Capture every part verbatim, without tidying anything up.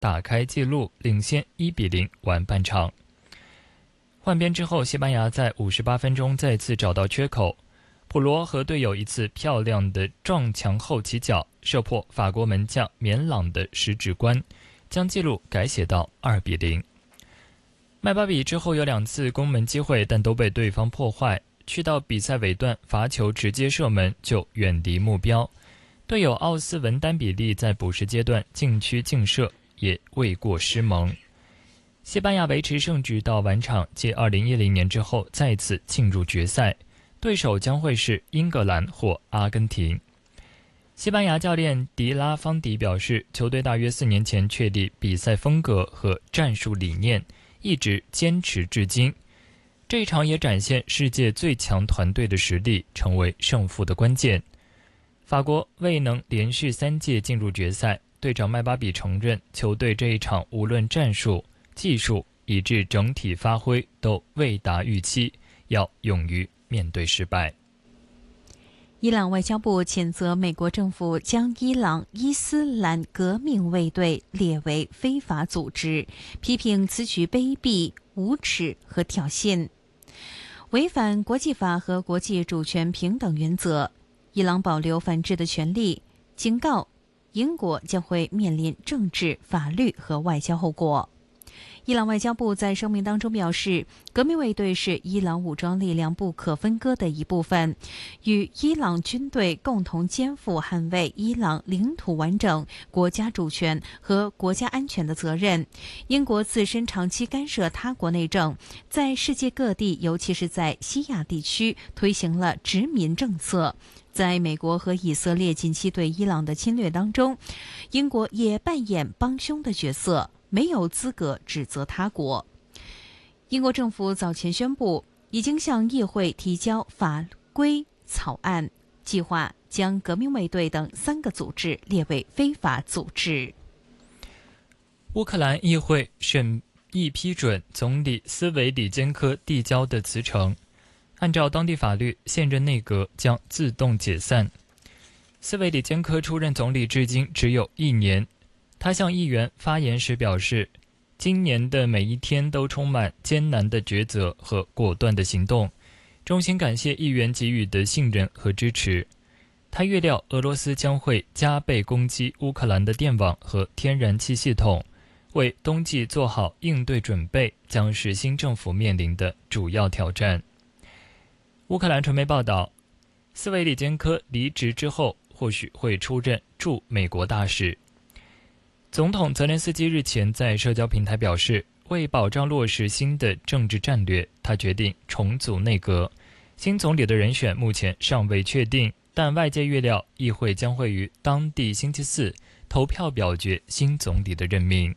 打开纪录，领先一比零完半场。换边之后，西班牙在五十八分钟再次找到缺口，普罗和队友一次漂亮的撞墙后起脚，射破法国门将棉朗的十指关，将纪录改写到二比零。麦巴比之后有两次攻门机会，但都被对方破坏。去到比赛尾段，罚球直接射门就远离目标。队友奥斯文丹比利在补时阶段禁区劲射，也未过失蒙。西班牙维持胜局到晚场，继二零一零年之后再次进入决赛，对手将会是英格兰或阿根廷。西班牙教练迪拉方迪表示，球队大约四年前确立比赛风格和战术理念，一直坚持至今。这一场也展现世界最强团队的实力，成为胜负的关键。法国未能连续三届进入决赛，队长麦巴比承认，球队这一场无论战术、技术以至整体发挥都未达预期，要勇于面对失败。 伊朗外交部谴责美国政府将伊朗伊斯兰革命卫队列为非法组织，批评此举卑鄙、无耻和挑衅，违反国际法和国际主权平等原则。伊朗保留反制的权利，警告英国将会面临政治、法律和外交后果。伊朗外交部在声明当中表示，革命卫队是伊朗武装力量不可分割的一部分，与伊朗军队共同肩负捍卫伊朗领土完整、国家主权和国家安全的责任。英国自身长期干涉他国内政，在世界各地，尤其是在西亚地区推行了殖民政策。在美国和以色列近期对伊朗的侵略当中，英国也扮演帮凶的角色，没有资格指责他国。英国政府早前宣布，已经向议会提交法规草案，计划将革命卫队等三个组织列为非法组织。 乌克兰议会审议批准总理斯维里坚科递交的辞呈，按照当地法律，现任内阁将自动解散。斯维里坚科出任总理至今只有一年，他向议员发言时表示，今年的每一天都充满艰难的抉择和果断的行动，衷心感谢议员给予的信任和支持。他预料俄罗斯将会加倍攻击乌克兰的电网和天然气系统，为冬季做好应对准备，将是新政府面临的主要挑战。乌克兰传媒报道，斯维里坚科离职之后，或许会出任驻美国大使。总统泽连斯基日前在社交平台表示，为保障落实新的政治战略，他决定重组内阁。新总理的人选目前尚未确定，但外界预料议会将会于当地星期四投票表决新总理的任命。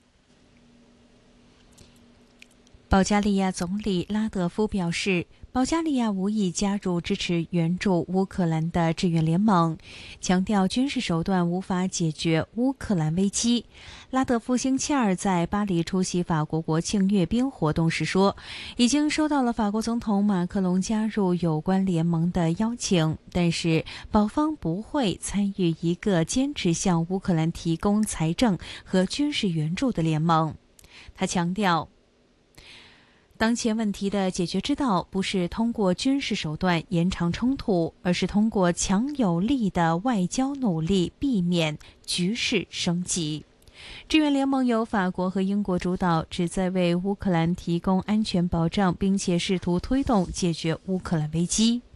保加利亚总理拉德夫表示，保加利亚无意加入支持援助乌克兰的志愿联盟，强调军事手段无法解决乌克兰危机。拉德夫星期二在巴黎出席法国国庆阅兵活动时说，已经收到了法国总统马克龙加入有关联盟的邀请，但是保方不会参与一个坚持向乌克兰提供财政和军事援助的联盟。他强调，当前问题的解决之道不是通过军事手段延长冲突，而是通过强有力的外交努力避免局势升级。志愿联盟由法国和英国主导，旨在为乌克兰提供安全保障，并且试图推动解决乌克兰危机。